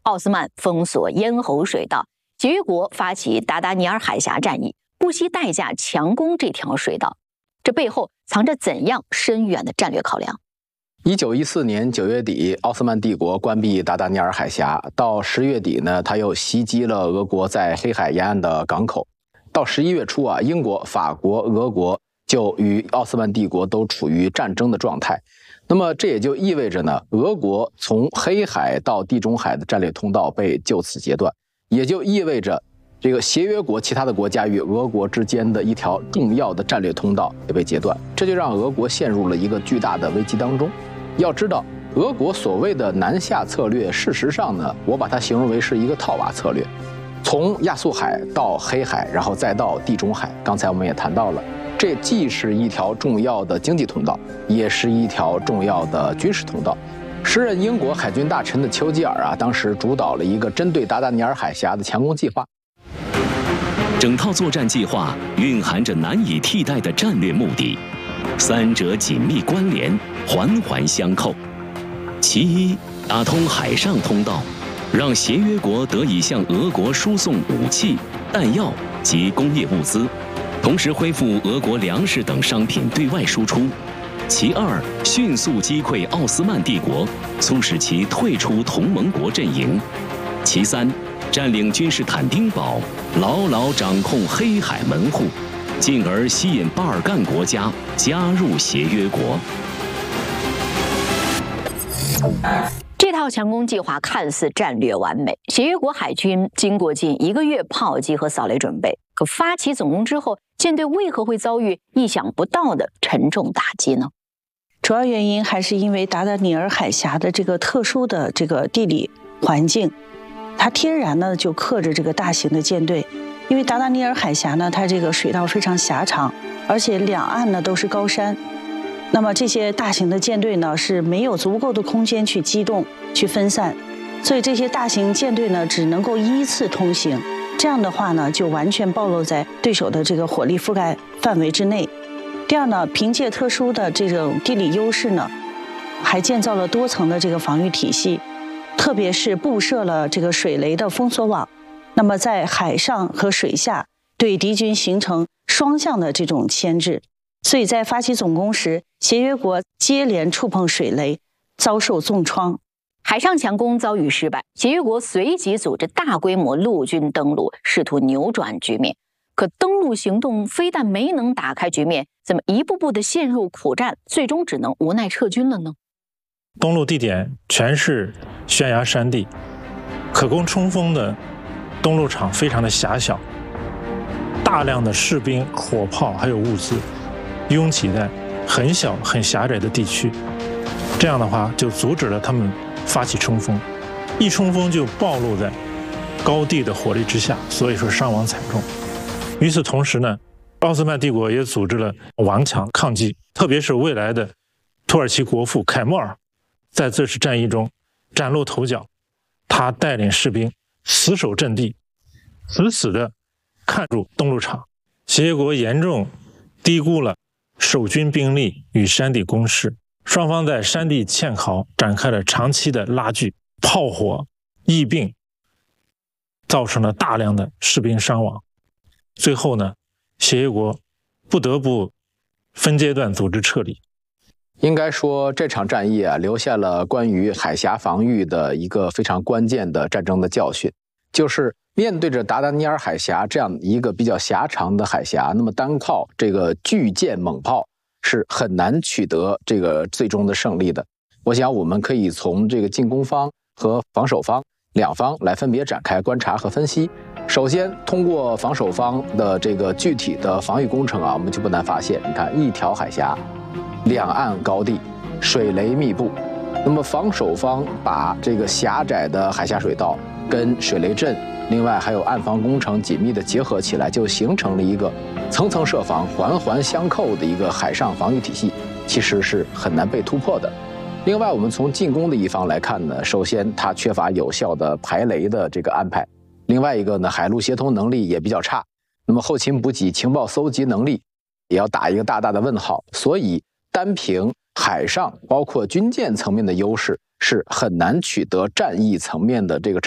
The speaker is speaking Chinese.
奥斯曼封锁咽喉水道，协约国发起达达尼尔海峡战役，不惜代价强攻这条水道。这背后藏着怎样深远的战略考量 ？1914年9月底，奥斯曼帝国关闭达达尼尔海峡，到10月底呢，他又袭击了俄国在黑海沿岸的港口。到11月初啊，英国、法国、俄国就与奥斯曼帝国都处于战争的状态。那么这也就意味着呢，俄国从黑海到地中海的战略通道被就此截断，也就意味着这个协约国其他的国家与俄国之间的一条重要的战略通道也被截断，这就让俄国陷入了一个巨大的危机当中。要知道，俄国所谓的南下策略，事实上呢，我把它形容为是一个套娃策略，从亚速海到黑海，然后再到地中海。刚才我们也谈到了，这既是一条重要的经济通道，也是一条重要的军事通道。时任英国海军大臣的丘吉尔啊，当时主导了一个针对达达尼尔海峡的强攻计划。 整套作战计划蕴含着难以替代的战略目的，三者紧密关联，环环相扣。其一，打通海上通道，让协约国得以向俄国输送武器、弹药及工业物资，同时恢复俄国粮食等商品对外输出。其二，迅速击溃奥斯曼帝国，促使其退出同盟国阵营。其三，占领君士坦丁堡，牢牢掌控黑海门户，进而吸引巴尔干国家加入协约国。 这套强攻计划看似战略完美，协约国海军经过近1个月炮击和扫雷准备，可发起总攻之后，舰队为何会遭遇意想不到的沉重打击呢？ 主要原因还是因为达达尼尔海峡的这个特殊的这个地理环境，它天然呢就克制这个大型的舰队。因为达达尼尔海峡呢，它这个水道非常狭长，而且两岸呢都是高山，那么这些大型的舰队呢是没有足够的空间去机动、去分散，所以这些大型舰队呢只能够依次通行。这样的话呢，就完全暴露在对手的这个火力覆盖范围之内。第二呢，凭借特殊的这种地理优势呢，还建造了多层的这个防御体系，特别是布设了这个水雷的封锁网。那么在海上和水下对敌军形成双向的这种牵制，所以在发起总攻时，协约国接连触碰水雷，遭受重创。 海上强攻遭遇失败，协约国随即组织大规模陆军登陆，试图扭转局面。可登陆行动非但没能打开局面，怎么一步步的陷入苦战，最终只能无奈撤军了呢？ 登陆地点全是悬崖山地，可供冲锋的登陆场非常的狭小，大量的士兵、火炮还有物资拥挤在很小很狭窄的地区，这样的话就阻止了他们发起冲锋，一冲锋就暴露在高地的火力之下，所以说伤亡惨重。与此同时呢，奥斯曼帝国也组织了顽强抗击，特别是未来的土耳其国父凯末尔在这次战役中崭露头角，他带领士兵死守阵地，死死地看住登陆场。协约国严重低估了守军兵力与山地攻势，双方在山地堑壕展开了长期的拉锯，炮火、疫病，造成了大量的士兵伤亡。最后呢，协约国不得不分阶段组织撤离。 应该说，这场战役啊，留下了关于海峡防御的一个非常关键的战争的教训，就是面对着达达尼尔海峡这样一个比较狭长的海峡，那么单靠这个巨舰猛炮是很难取得这个最终的胜利的。我想我们可以从这个进攻方和防守方两方来分别展开观察和分析。首先，通过防守方的这个具体的防御工程啊，我们就不难发现，你看一条海峡，两岸高地，水雷密布。那么防守方把这个狭窄的海峡水道跟水雷阵，另外还有岸防工程紧密的结合起来，就形成了一个层层设防、环环相扣的一个海上防御体系，其实是很难被突破的。另外，我们从进攻的一方来看呢，首先它缺乏有效的排雷的这个安排。另外一个呢，海陆协同能力也比较差，那么后勤补给、情报搜集能力也要打一个大大的问号。所以，单凭海上包括军舰层面的优势，是很难取得战役层面的这个